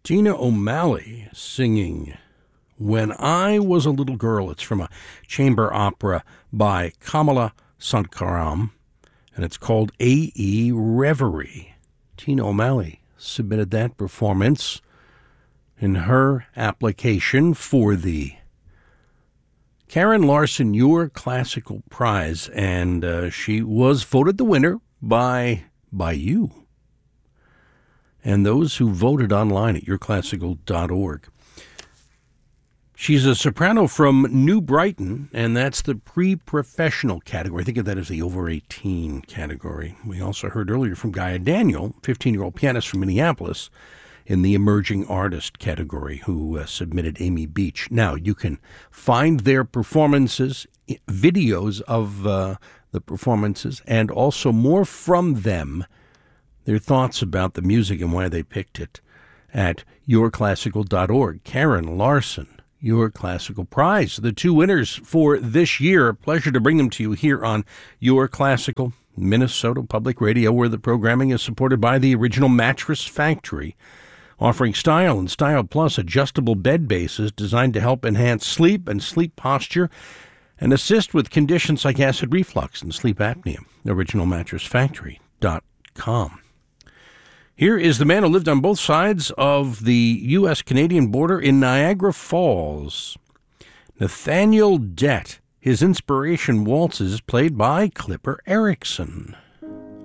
Tina O'Malley singing When I Was a Little Girl. It's from a chamber opera by Kamala Sankaram, and it's called A.E. Reverie. Tina O'Malley submitted that performance in her application for the Karen Larson Your Classical Prize, and she was voted the winner by you and those who voted online at yourclassical.org. She's a soprano from New Brighton, and that's the pre-professional category. Think of that as the over 18 category. We also heard earlier from Gaia Daniel, 15-year-old pianist from Minneapolis, in the emerging artist category, who submitted Amy Beach. Now, you can find their performances, videos of the performances, and also more from them, their thoughts about the music and why they picked it, at yourclassical.org. Karen Larson, Your Classical Prize, the two winners for this year. A pleasure to bring them to you here on Your Classical, Minnesota Public Radio, where the programming is supported by the Original Mattress Factory, offering Style and Style Plus adjustable bed bases designed to help enhance sleep and sleep posture and assist with conditions like acid reflux and sleep apnea. OriginalMattressFactory.com. Here is the man who lived on both sides of the U.S.-Canadian border in Niagara Falls, Nathaniel Dett. His inspiration waltzes played by Clipper Erickson.